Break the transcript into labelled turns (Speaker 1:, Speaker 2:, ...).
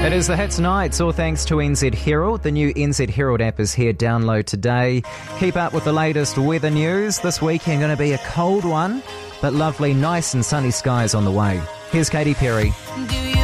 Speaker 1: It is the Hits Nights, all thanks to NZ Herald. The new NZ Herald app is here. Download today. Keep up with the latest weather news. This weekend going to be a cold one, but lovely, nice and sunny skies on the way. Here's Katy Perry.